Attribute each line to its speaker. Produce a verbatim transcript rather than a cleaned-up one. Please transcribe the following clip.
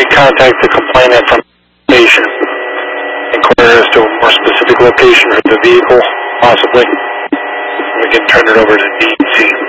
Speaker 1: recontact the complainant from the station, inquire as to a more specific location for the vehicle, possibly. We can turn it over to D and C.